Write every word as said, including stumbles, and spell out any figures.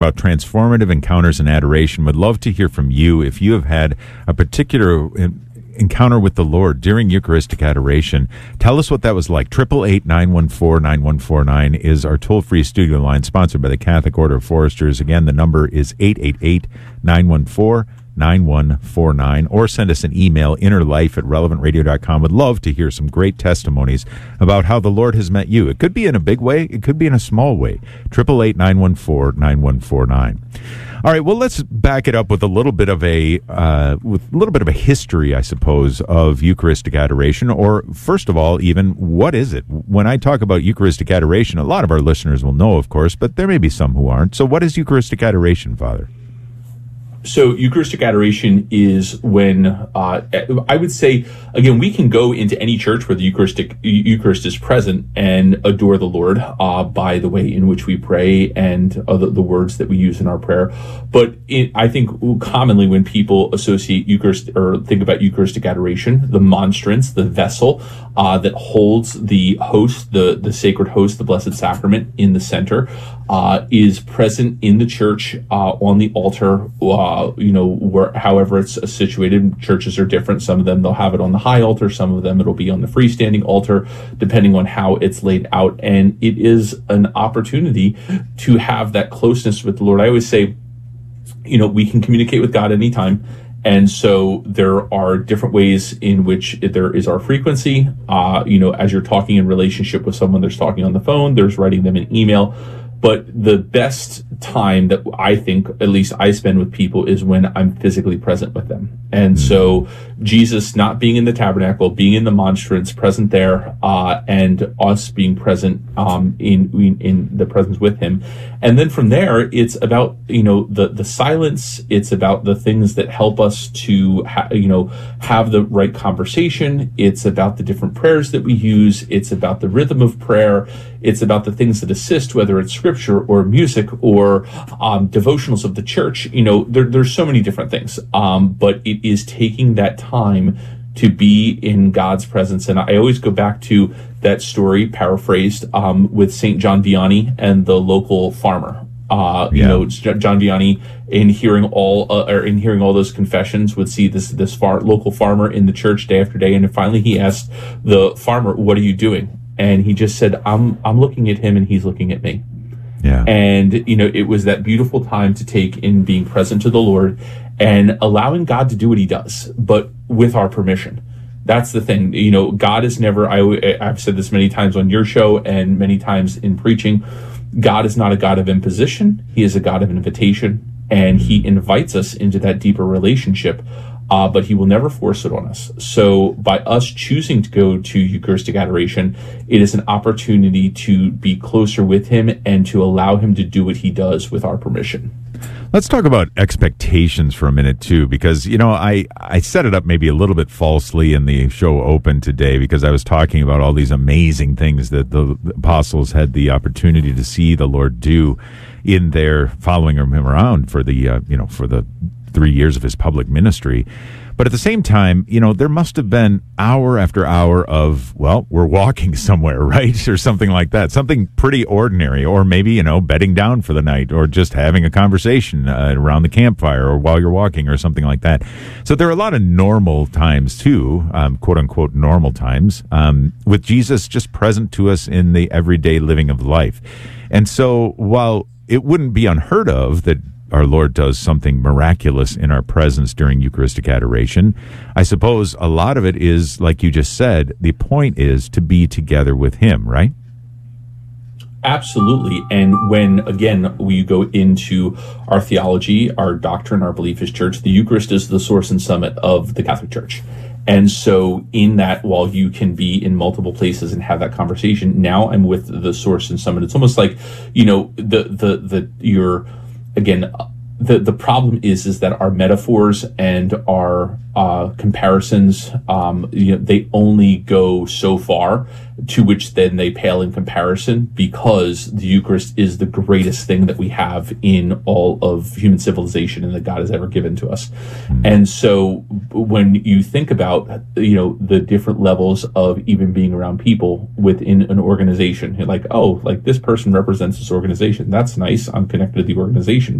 about transformative encounters in adoration. Would love to hear from you if you have had a particular encounter with the Lord during Eucharistic adoration. Tell us what that was like. Triple eight nine one four nine one four nine is our toll-free studio line, sponsored by the Catholic Order of Foresters. Again, the number is eight eight eight nine one four nine one four nine, or send us an email, innerlife at relevant radio dot com. Would love to hear some great testimonies about how the Lord has met you. It could be in a big way, it could be in a small way. Triple eight nine one four nine one four nine. All right, well, let's back it up with a little bit of a uh, with a little bit of a history, I suppose, of Eucharistic adoration. Or first of all, even what is it? When I talk about Eucharistic adoration, a lot of our listeners will know, of course, but there may be some who aren't. So, what is Eucharistic adoration, Father? So Eucharistic adoration is when, uh, I would say, again, we can go into any church where the Eucharistic Eucharist is present and adore the Lord uh, by the way in which we pray and uh, the, the words that we use in our prayer. But it, I think commonly when people associate Eucharist or think about Eucharistic adoration, the monstrance, the vessel uh, that holds the host, the, the sacred host, the Blessed Sacrament in the center, uh, is present in the church uh, on the altar. Uh, Uh, you know, where, however it's situated. Churches are different. Some of them, they'll have it on the high altar. Some of them, it'll be on the freestanding altar, depending on how it's laid out. And it is an opportunity to have that closeness with the Lord. I always say, you know, we can communicate with God anytime. And so there are different ways in which there is our frequency. Uh, you know, as you're talking in relationship with someone, there's talking on the phone, there's writing them an email. But the best time that I think, at least I spend with people, is when I'm physically present with them. And so Jesus not being in the tabernacle, being in the monstrance, present there, uh, and us being present um, in, in in the presence with him. And then from there, it's about, you know, the, the silence. It's about the things that help us to, ha- you know, have the right conversation. It's about the different prayers that we use. It's about the rhythm of prayer. It's about the things that assist, whether it's scripture or music or um, devotionals of the church. You know, there, there's so many different things. Um, but it is taking that time to be in God's presence. And I always go back to that story, paraphrased, um, with Saint John Vianney and the local farmer. Uh, you yeah. know, John Vianney, in hearing all, uh, or in hearing all those confessions, would see this this far, local farmer in the church day after day. And finally he asked the farmer, "What are you doing?" And he just said, I'm, I'm looking at him and he's looking at me. Yeah. And, you know, it was that beautiful time to take in being present to the Lord and allowing God to do what he does, but with our permission. That's the thing. You know, God is never, I, I've said this many times on your show and many times in preaching, God is not a God of imposition. He is a God of invitation, and he invites us into that deeper relationship. Uh, but he will never force it on us. So by us choosing to go to Eucharistic adoration, it is an opportunity to be closer with him and to allow him to do what he does with our permission. Let's talk about expectations for a minute, too, because, you know, I, I set it up maybe a little bit falsely in the show open today because I was talking about all these amazing things that the apostles had the opportunity to see the Lord do in their following him around for the, uh, you know, for the three years of his public ministry. But at the same time, you know, there must have been hour after hour of, well, we're walking somewhere, right? Or something like that. Something pretty ordinary. Or maybe, you know, bedding down for the night or just having a conversation uh, around the campfire or while you're walking or something like that. So there are a lot of normal times too, um, quote unquote normal times, um, with Jesus just present to us in the everyday living of life. And so while it wouldn't be unheard of that our Lord does something miraculous in our presence during Eucharistic adoration, I suppose a lot of it is, like you just said, the point is to be together with him, right? Absolutely. And when, again, we go into our theology, our doctrine, our belief as church, the Eucharist is the source and summit of the Catholic Church. And so in that, while you can be in multiple places and have that conversation, now I'm with the source and summit. It's almost like, you know, the, the, the, your, again, the the problem is is that our metaphors and our uh, comparisons, um, you know, they only go so far, to which then they pale in comparison, because the Eucharist is the greatest thing that we have in all of human civilization and that God has ever given to us. Mm-hmm. And so when you think about, you know, the different levels of even being around people within an organization, you're like, oh, like this person represents this organization. That's nice. I'm connected to the organization.